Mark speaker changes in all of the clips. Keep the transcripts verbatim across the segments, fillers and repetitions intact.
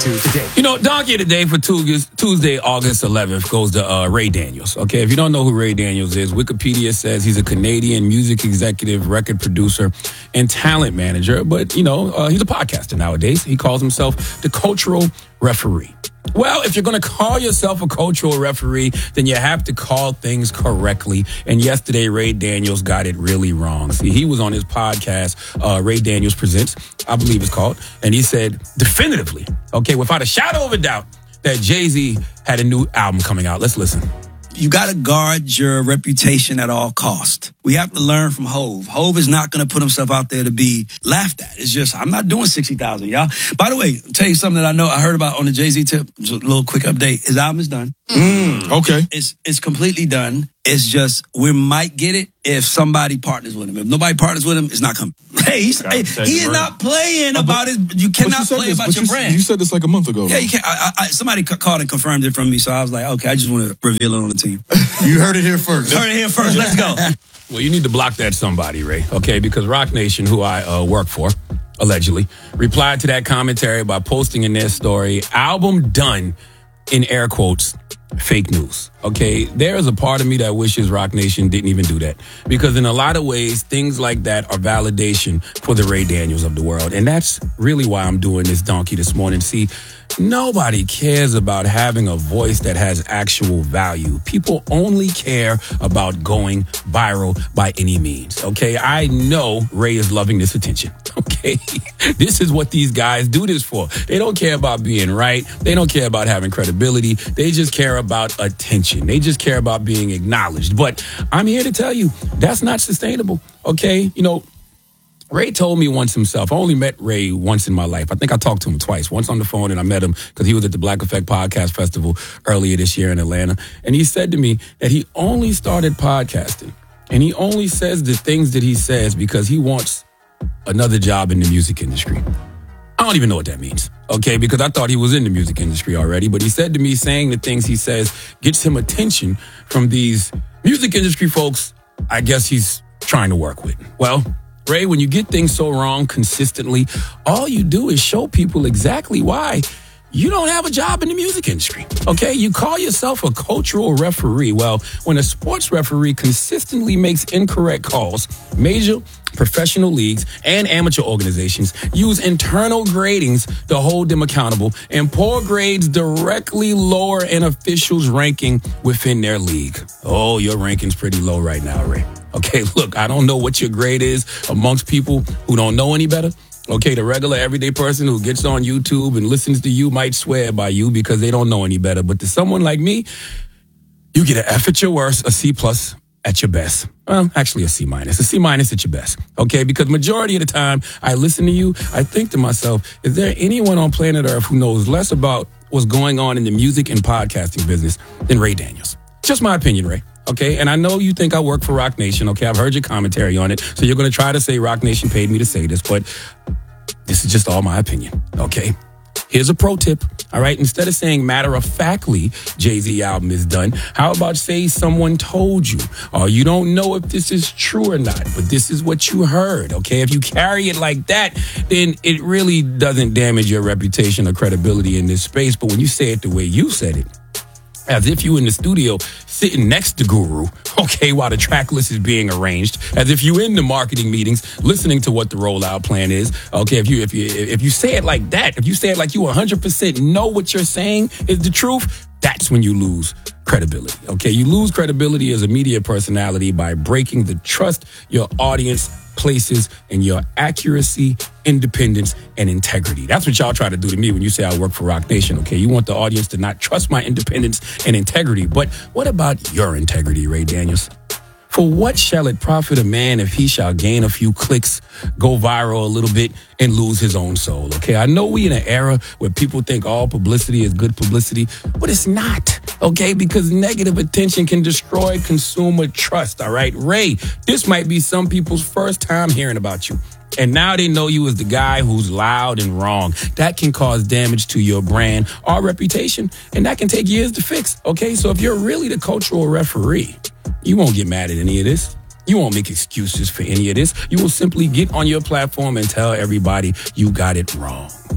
Speaker 1: Today.
Speaker 2: You know, Donkey today for Tuesday, August eleventh goes to uh, Ray Daniels. Okay, if you don't know who Ray Daniels is, Wikipedia says he's a Canadian music executive, record producer, and talent manager. But, you know, uh, he's a podcaster nowadays. He calls himself the cultural referee. Well, if you're going to call yourself a cultural referee, then you have to call things correctly. And yesterday, Ray Daniels got it really wrong. See, he was on his podcast, uh, Ray Daniels Presents, I believe it's called, and he said definitively, okay, without a shadow of a doubt, that Jay-Z had a new album coming out. Let's listen.
Speaker 3: You got to guard your reputation at all cost. We have to learn from Hove. Hove is not going to put himself out there to be laughed at. It's just, I'm not doing sixty thousand, y'all. By the way, I'll tell you something that I know I heard about on the Jay-Z tip. Just a little quick update. His album is done.
Speaker 1: Mm, okay.
Speaker 3: It's it's completely done. It's just, we might get it if somebody partners with him. If nobody partners with him, it's not coming. Hey, he's, hey he is not playing about his, you cannot
Speaker 1: you
Speaker 3: play
Speaker 1: this,
Speaker 3: about your
Speaker 1: you,
Speaker 3: brand.
Speaker 1: You said this like a month ago.
Speaker 3: Yeah, you can't. I, I, somebody called and confirmed it from me, so I was like, okay, I just want to reveal it on the team.
Speaker 1: You heard it here first.
Speaker 3: Heard it here first. Let's go.
Speaker 2: Well, you need to block that somebody, Ray, okay? Because Rock Nation, who I uh, work for, allegedly, replied to that commentary by posting in their story, album done, in air quotes, fake news. Okay, there is a part of me that wishes Rock Nation didn't even do that. Because in a lot of ways, things like that are validation for the Ray Daniels of the world. And that's really why I'm doing this donkey this morning. See, nobody cares about having a voice that has actual value. People only care about going viral by any means. Okay, I know Ray is loving this attention. Okay, this is what these guys do this for. They don't care about being right. They don't care about having credibility. They just care about attention. They just care about being acknowledged. But I'm here to tell you, that's not sustainable. Okay, you know, Ray told me once himself, I only met Ray once in my life. I think I talked to him twice, once on the phone, and I met him because he was at the Black Effect Podcast Festival earlier this year in Atlanta. And he said to me that he only started podcasting, and he only says the things that he says because he wants another job in the music industry. I don't even know what that means, okay, because I thought he was in the music industry already. But he said to me, saying the things he says gets him attention from these music industry folks I guess he's trying to work with. Well, Ray, when you get things so wrong consistently, all you do is show people exactly why you don't have a job in the music industry, okay? You call yourself a cultural referee. Well, when a sports referee consistently makes incorrect calls, major professional leagues and amateur organizations use internal gradings to hold them accountable, and poor grades directly lower an official's ranking within their league. Oh, your ranking's pretty low right now, Ray. Okay, look, I don't know what your grade is amongst people who don't know any better. Okay, the regular everyday person who gets on YouTube and listens to you might swear by you because they don't know any better. But to someone like me, you get an F at your worst, a C plus at your best. Well, actually a C minus, a C minus at your best. Okay, because majority of the time I listen to you, I think to myself, is there anyone on planet Earth who knows less about what's going on in the music and podcasting business than Ray Daniels? Just my opinion, Ray. Okay, and I know you think I work for Rock Nation. Okay, I've heard your commentary on it. So you're going to try to say Rock Nation paid me to say this, but this is just all my opinion. Okay, here's a pro tip. All right, instead of saying matter-of-factly Jay-Z album is done, how about say someone told you, or you don't know if this is true or not, but this is what you heard. Okay, if you carry it like that, then it really doesn't damage your reputation or credibility in this space. But when you say it the way you said it, as if you in the studio sitting next to Guru, okay, while the track list is being arranged, as if you in the marketing meetings listening to what the rollout plan is, okay, if you if you if you say it like that, if you say it like you one hundred percent know what you're saying is the truth, that's when you lose credibility, okay? You lose credibility as a media personality by breaking the trust your audience places in your accuracy, independence, and integrity. That's what y'all try to do to me when you say I work for Rock Nation, okay? You want the audience to not trust my independence and integrity. But what about your integrity, Ray Daniels? For what shall it profit a man if he shall gain a few clicks, go viral a little bit, and lose his own soul, okay? I know we in an era where people think all publicity is good publicity, but it's not, okay? Because negative attention can destroy consumer trust, all right? Ray, this might be some people's first time hearing about you. And now they know you as the guy who's loud and wrong. That can cause damage to your brand or reputation, and that can take years to fix, okay? So if you're really the cultural referee, you won't get mad at any of this. You won't make excuses for any of this. You will simply get on your platform and tell everybody you got it wrong.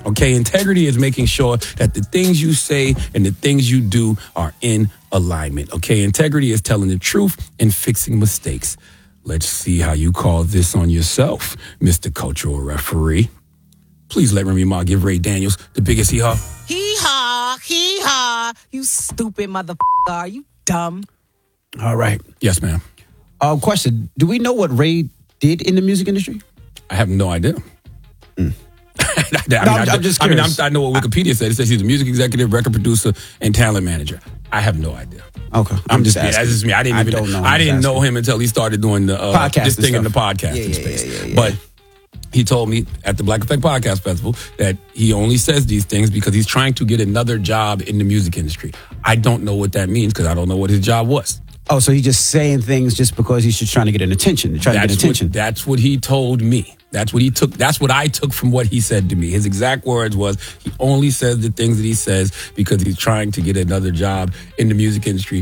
Speaker 2: Okay, integrity is making sure that the things you say and the things you do are in alignment. Okay, integrity is telling the truth and fixing mistakes. Let's see how you call this on yourself, Mister Cultural Referee. Please let Remy Ma give Ray Daniels the biggest hee-haw.
Speaker 4: Hee-haw, hee-haw. You stupid motherfucker. Are you dumb?
Speaker 5: All right.
Speaker 2: Yes, ma'am.
Speaker 5: Uh, question. Do we know what Ray did in the music industry?
Speaker 2: I have no idea.
Speaker 5: Mm.
Speaker 2: I mean,
Speaker 5: no, I'm,
Speaker 2: I,
Speaker 5: I'm just
Speaker 2: I mean,
Speaker 5: curious.
Speaker 2: I'm, I know what Wikipedia said. It says he's a music executive, record producer, and talent manager. I have no idea.
Speaker 5: Okay, I'm,
Speaker 2: I'm just
Speaker 5: asking.
Speaker 2: that's just me. I didn't
Speaker 5: I
Speaker 2: even
Speaker 5: don't know.
Speaker 2: I didn't
Speaker 5: asking.
Speaker 2: know him until he started doing the uh,
Speaker 5: Podcast
Speaker 2: this
Speaker 5: and
Speaker 2: thing in the
Speaker 5: stuff.
Speaker 2: podcasting
Speaker 5: Yeah, yeah,
Speaker 2: space.
Speaker 5: yeah, yeah, yeah.
Speaker 2: But he told me at the Black Effect Podcast Festival that he only says these things because he's trying to get another job in the music industry. I don't know what that means because I don't know what his job was.
Speaker 5: Oh, so he's just saying things just because he's just trying to get an attention, trying
Speaker 2: That's
Speaker 5: to get attention.
Speaker 2: What, that's what he told me. That's what he took. That's what I took from what he said to me. His exact words was he only says the things that he says because he's trying to get another job in the music industry